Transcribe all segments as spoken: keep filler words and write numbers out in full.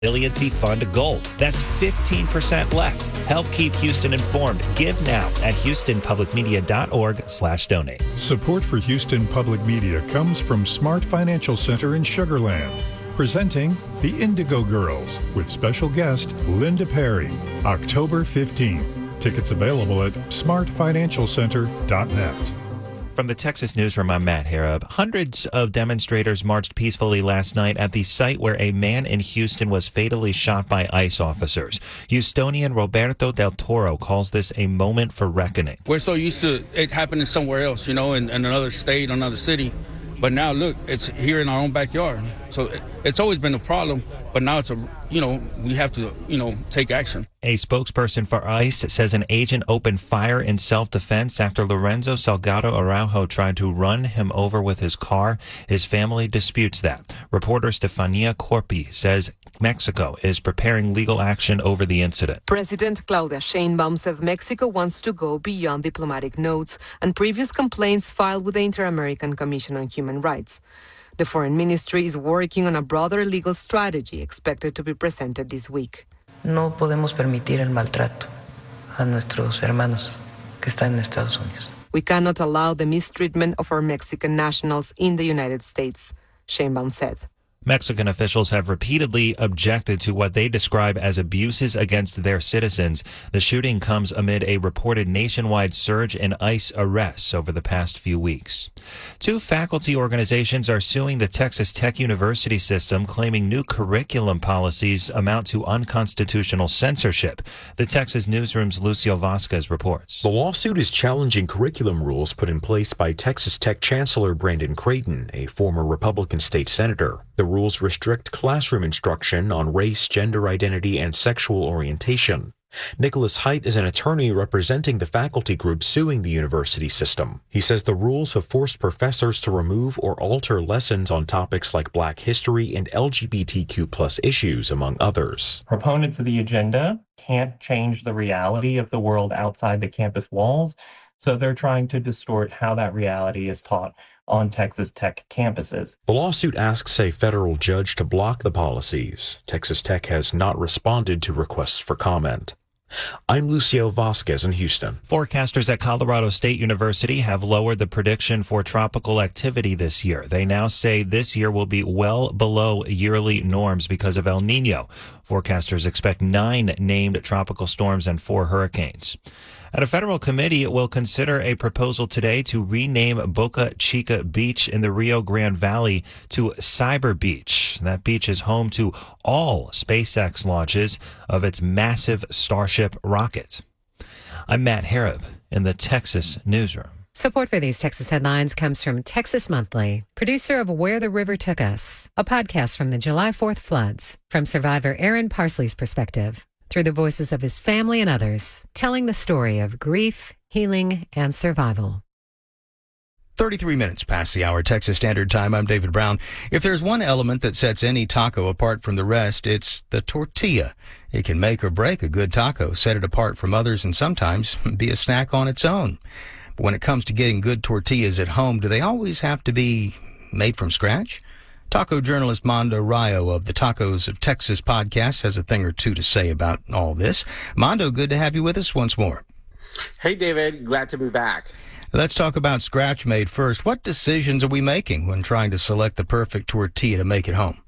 Resiliency Fund Gold. That's fifteen percent left. Help keep Houston informed. Give now at houstonpublicmedia.org slash donate. Support for Houston Public Media comes from Smart Financial Center in Sugar Land. Presenting the Indigo Girls with special guest Linda Perry, October fifteenth. Tickets available at smart financial center dot net. From the Texas Newsroom, I'm Matt Harab. Hundreds of demonstrators marched peacefully last night at the site where a man in Houston was fatally shot by ICE officers. Houstonian Roberto Del Toro calls this a moment for reckoning. We're so used to it happening somewhere else, you know, in, in another state, another city. But now, look, it's here in our own backyard. So it, it's always been a problem, but now it's a, you know, we have to, you know, take action. A spokesperson for ICE says an agent opened fire in self-defense after Lorenzo Salgado Araujo tried to run him over with his car. His family disputes that. Reporter Stefania Corpi says Mexico is preparing legal action over the incident. President Claudia Sheinbaum said Mexico wants to go beyond diplomatic notes and previous complaints filed with the Inter-American Commission on Human Rights. The Foreign Ministry is working on a broader legal strategy expected to be presented this week. No podemos permitir el maltrato a nuestros hermanos que están en Estados Unidos. We cannot allow the mistreatment of our Mexican nationals in the United States, Sheinbaum said. Mexican officials have repeatedly objected to what they describe as abuses against their citizens. The shooting comes amid a reported nationwide surge in ICE arrests over the past few weeks. Two faculty organizations are suing the Texas Tech University system, claiming new curriculum policies amount to unconstitutional censorship. The Texas Newsroom's Lucio Vasquez reports. The lawsuit is challenging curriculum rules put in place by Texas Tech Chancellor Brandon Creighton, a former Republican state senator. The rules restrict classroom instruction on race, gender identity, and sexual orientation. Nicholas Haidt is an attorney representing the faculty group suing the university system. He says the rules have forced professors to remove or alter lessons on topics like Black history and L G B T Q plus issues, among others. Proponents of the agenda can't change the reality of the world outside the campus walls, so they're trying to distort how that reality is taught on Texas Tech campuses. The lawsuit asks a federal judge to block the policies. Texas Tech has not responded to requests for comment. I'm Lucio Vasquez in Houston. Forecasters at Colorado State University have lowered the prediction for tropical activity this year. They now say this year will be well below yearly norms because of El Nino. Forecasters expect nine named tropical storms and four hurricanes. And a federal committee will consider a proposal today to rename Boca Chica Beach in the Rio Grande Valley to Cyber Beach. That beach is home to all SpaceX launches of its massive Starship rocket. I'm Matt Harab in the Texas Newsroom. Support for these Texas headlines comes from Texas Monthly, producer of Where the River Took Us, a podcast from the July fourth floods, from survivor Aaron Parsley's perspective, through the voices of his family and others, telling the story of grief, healing, and survival. thirty-three minutes past the hour, Texas Standard Time. I'm David Brown. If there's one element that sets any taco apart from the rest, it's the tortilla. It can make or break a good taco, set it apart from others, and sometimes be a snack on its own. But when it comes to getting good tortillas at home, do they always have to be made from scratch? Taco journalist Mondo Rayo of the Tacos of Texas podcast has a thing or two to say about all this. Mondo, good to have you with us once more. Hey, David. Glad to be back. Let's talk about scratch made first. What decisions are we making when trying to select the perfect tortilla to make at home?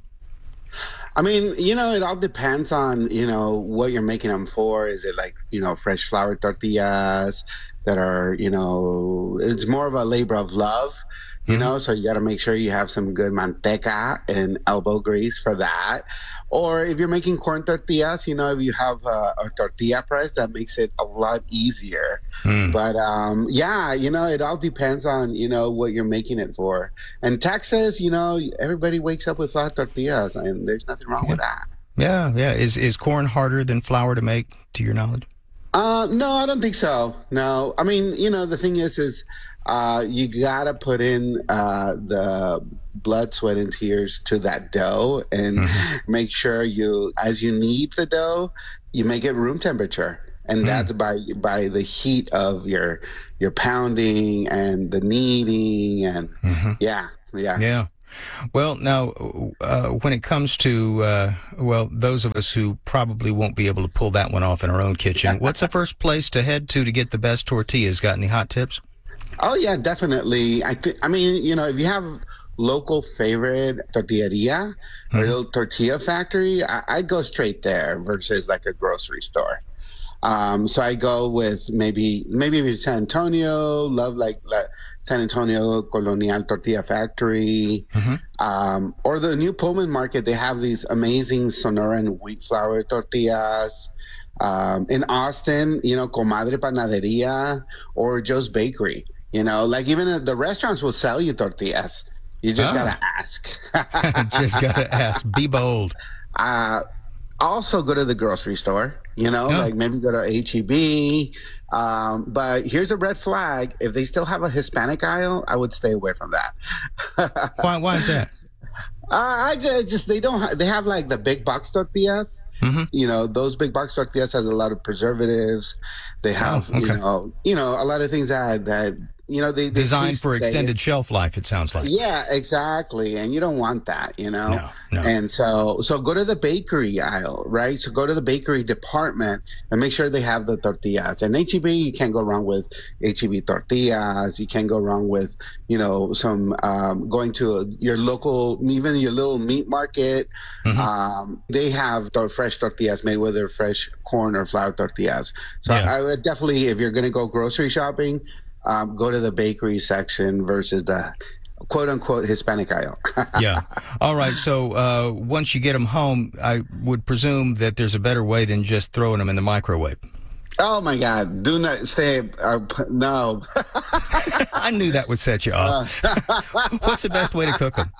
I mean, you know, it all depends on, you know, what you're making them for. Is it like, you know, fresh flour tortillas that are, you know, it's more of a labor of love. You know, so you got to make sure you have some good manteca and elbow grease for that. Or if you're making corn tortillas, you know, if you have a, a tortilla press, that makes it a lot easier. Mm. But um, yeah, you know, it all depends on, you know, what you're making it for. And Texas, you know, everybody wakes up with flat tortillas, and there's nothing wrong yeah. with that. Yeah, yeah. Is is corn harder than flour to make, to your knowledge? Uh, no, I don't think so. No, I mean, you know, the thing is, is uh, you gotta put in uh, the blood, sweat, and tears to that dough, and mm-hmm. make sure you, as you knead the dough, you make it room temperature, and mm-hmm. that's by by the heat of your your pounding and the kneading, and mm-hmm. yeah, yeah, yeah. Well, now, uh, when it comes to, uh, well, those of us who probably won't be able to pull that one off in our own kitchen, what's the first place to head to to get the best tortillas? Got any hot tips? Oh, yeah, definitely. I th- I mean, you know, if you have local favorite tortilleria mm-hmm. or little tortilla factory, I- I'd go straight there versus like a grocery store. Um, so I go with maybe maybe if it's San Antonio, love like, like San Antonio Colonial Tortilla Factory, mm-hmm. um, or the new Pullman Market. They have these amazing Sonoran wheat flour tortillas. Um, in Austin, you know, Comadre Panaderia or Joe's Bakery. You know, like even the restaurants will sell you tortillas. You just oh. gotta ask. Just gotta ask. Be bold. Uh, also go to the grocery store. You know, oh. like maybe go to H E B. Um, but here's a red flag: if they still have a Hispanic aisle, I would stay away from that. why? Why is that? Uh, I just they don't. Ha- they have like the big box tortillas. Mm-hmm. You know, those big box tortillas has a lot of preservatives. They have, oh, okay. you know, you know, a lot of things that that you know they, they designed for extended shelf life. It sounds like. Yeah, exactly, and you don't want that, you know. No, no. And so, so go to the bakery aisle, right? So go to the bakery department and make sure they have the tortillas. And H E B, you can't go wrong with H E B tortillas. You can't go wrong with, you know, some um, going to a, your local, even your little meat market. Mm-hmm. Um, they have tor- fresh tortillas made with their fresh corn or flour tortillas. So yeah. I would definitely, if you're going to go grocery shopping, um, go to the bakery section versus the quote unquote Hispanic aisle. Yeah. All right. So uh, once you get them home, I would presume that there's a better way than just throwing them in the microwave. Oh my God! Do not stay. Uh, no. I knew that would set you off. Uh, What's the best way to cook them?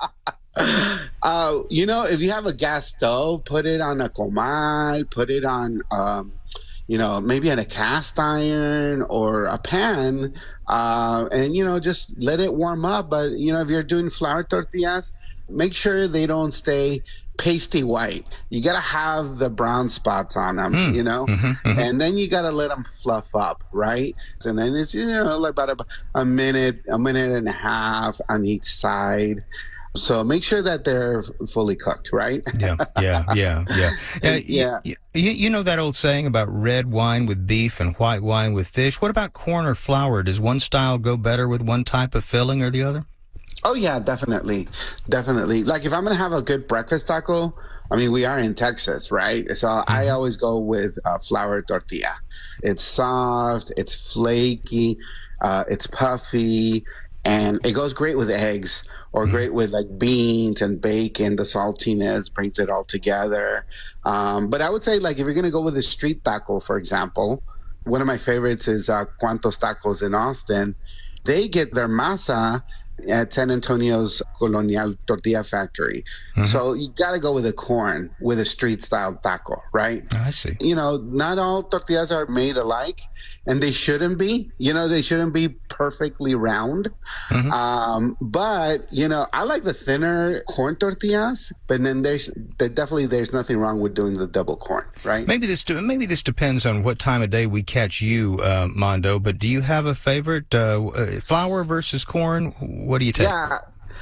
Uh, you know, if you have a gas stove, put it on a comal, put it on, um, you know, maybe on a cast iron or a pan, uh, and, you know, just let it warm up. But, you know, if you're doing flour tortillas, make sure they don't stay pasty white. You got to have the brown spots on them, mm. you know, mm-hmm, mm-hmm. and then you got to let them fluff up, right? And then it's, you know, like about a, a minute, a minute and a half on each side. So make sure that they're fully cooked, right? yeah, yeah, yeah, yeah. Uh, yeah. You, you, you know that old saying about red wine with beef and white wine with fish? What about corn or flour? Does one style go better with one type of filling or the other? Oh, yeah, definitely. Definitely. Like if I'm going to have a good breakfast taco, I mean, we are in Texas, right? So mm-hmm. I always go with uh, flour tortilla. It's soft, it's flaky, uh, it's puffy, and it goes great with eggs or mm-hmm. great with like beans and bacon. The saltiness brings it all together. Um, but I would say like if you're going to go with a street taco, for example, one of my favorites is uh, Cuantos Tacos in Austin. They get their masa at San Antonio's Colonial Tortilla Factory. Mm-hmm. So you got to go with the corn, with a street-style taco, right? I see. You know, not all tortillas are made alike, and they shouldn't be. You know, they shouldn't be perfectly round. Mm-hmm. Um, but, you know, I like the thinner corn tortillas, but then there's there definitely there's nothing wrong with doing the double corn, right? Maybe this maybe this depends on what time of day we catch you, uh, Mondo, but do you have a favorite? Uh, flour versus corn? What do you take? Yeah,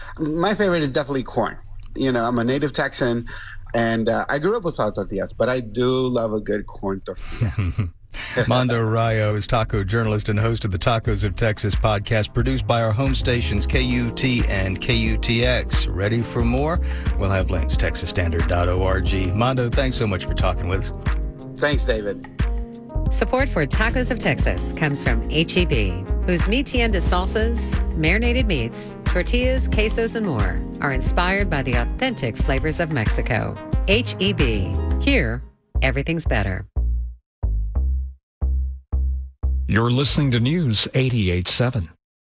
my favorite is definitely corn. You know, I'm a native Texan, and uh, I grew up with flour tortillas, but I do love a good corn tortilla. Mondo Arroyo is taco journalist and host of the Tacos of Texas podcast, produced by our home stations K U T and K U T X. Ready for more? We'll have links, texas standard dot org. Mondo, thanks so much for talking with us. Thanks, David. Support for Tacos of Texas comes from H E B, whose mi tienda salsas, marinated meats, tortillas, quesos, and more are inspired by the authentic flavors of Mexico. H E B. Here, everything's better. You're listening to News eighty-eight point seven.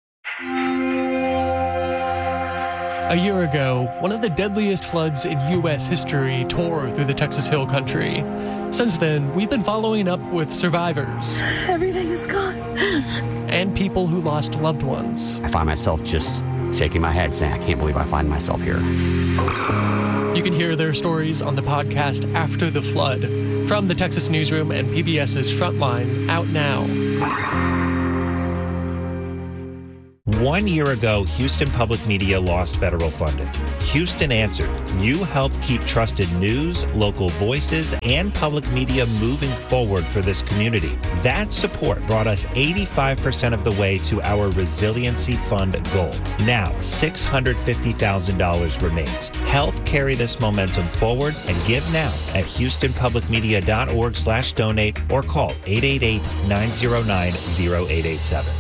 A year ago, one of the deadliest floods in U S history tore through the Texas Hill Country. Since then, we've been following up with survivors. Everything is gone. And people who lost loved ones. I find myself just shaking my head saying, I can't believe I find myself here. You can hear their stories on the podcast After the Flood from the Texas Newsroom and P B S's Frontline, out now. One year ago, Houston Public Media lost federal funding. Houston answered. You helped keep trusted news, local voices, and public media moving forward for this community. That support brought us eighty-five percent of the way to our Resiliency Fund goal. Now, six hundred fifty thousand dollars remains. Help carry this momentum forward and give now at houston public media dot org slash donate or call eight eight eight, nine zero nine, zero eight eight seven.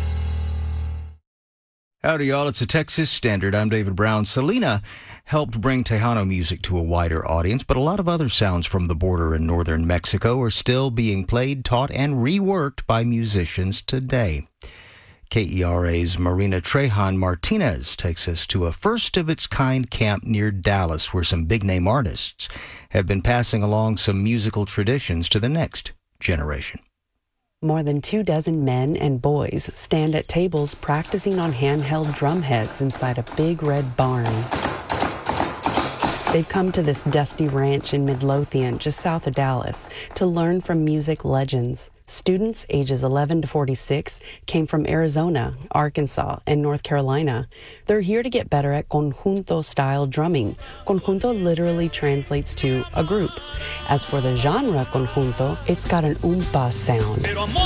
Howdy, y'all. It's a Texas Standard. I'm David Brown. Selena helped bring Tejano music to a wider audience, but a lot of other sounds from the border in northern Mexico are still being played, taught, and reworked by musicians today. K E R A's Marina Trejan Martinez takes us to a first-of-its-kind camp near Dallas, where some big-name artists have been passing along some musical traditions to the next generation. More than two dozen men and boys stand at tables practicing on handheld drum heads inside a big red barn. They've come to this dusty ranch in Midlothian, just south of Dallas, to learn from music legends. Students ages eleven to forty-six came from Arizona, Arkansas, and North Carolina. They're here to get better at conjunto-style drumming. Conjunto literally translates to a group. As for the genre conjunto, it's got an oompa sound.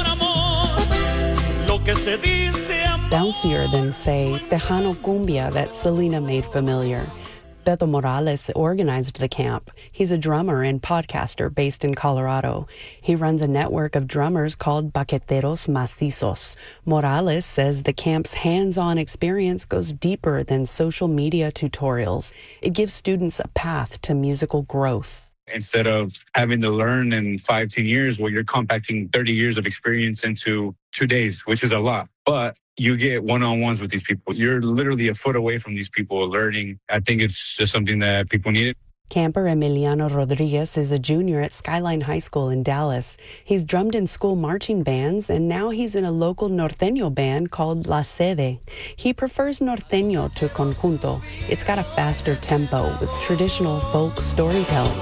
Bouncier than, say, Tejano cumbia that Selena made familiar. Beto Morales organized the camp. He's a drummer and podcaster based in Colorado. He runs a network of drummers called Baqueteros Macizos. Morales says the camp's hands-on experience goes deeper than social media tutorials. It gives students a path to musical growth. Instead of having to learn in five, ten years, where you're compacting thirty years of experience into two days, which is a lot. But you get one-on-ones with these people. You're literally a foot away from these people learning. I think it's just something that people need. Camper Emiliano Rodriguez is a junior at Skyline High School in Dallas. He's drummed in school marching bands, and now he's in a local norteño band called La Sede. He prefers norteño to conjunto. It's got a faster tempo with traditional folk storytelling.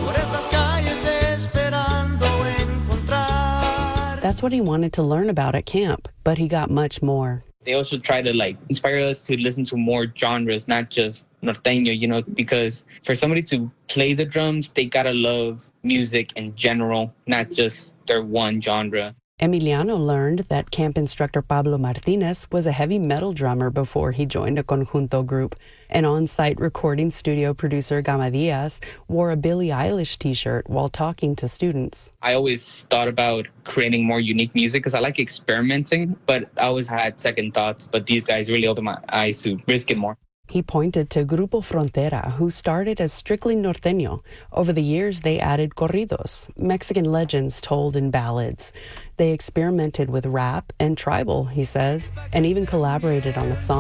That's what he wanted to learn about at camp, but he got much more. They also try to like inspire us to listen to more genres, not just norteño, you know, because for somebody to play the drums, they gotta love music in general, not just their one genre. Emiliano learned that camp instructor Pablo Martinez was a heavy metal drummer before he joined a conjunto group. An on-site recording studio producer, Gama Diaz, wore a Billie Eilish t-shirt while talking to students. I always thought about creating more unique music because I like experimenting, but I always had second thoughts. But these guys really opened my eyes to risk it more. He pointed to Grupo Frontera, who started as strictly norteño. Over the years, they added corridos, Mexican legends told in ballads. They experimented with rap and tribal, he says, and even collaborated on a song